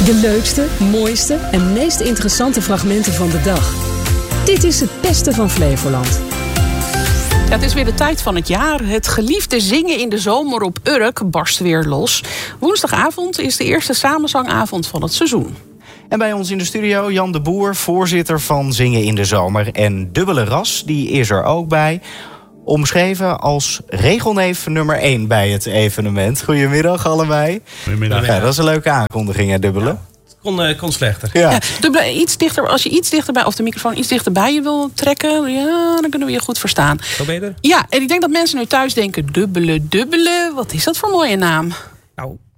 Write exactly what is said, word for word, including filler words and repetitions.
De leukste, mooiste en meest interessante fragmenten van de dag. Dit is het beste van Flevoland. Ja, het is weer de tijd van het jaar. Het geliefde zingen in de zomer op Urk barst weer los. Woensdagavond is de eerste samenzangavond van het seizoen. En bij ons in de studio Jan de Boer, voorzitter van Zingen in de Zomer. En Dubbele Ras, die is er ook bij. Omschreven als regelneef nummer één bij het evenement. Goedemiddag allebei. Goedemiddag. Ja, dat is een leuke aankondiging, hè, Dubbele? Ja, het kon, uh, kon slechter. Ja. Ja, dubbele, iets dichter, als je iets dichterbij, of de microfoon iets dichterbij je wil trekken, ja, dan kunnen we je goed verstaan. Zo beter? Ja, en ik denk dat mensen nu thuis denken, dubbele, dubbele. Wat is dat voor een mooie naam? Nou,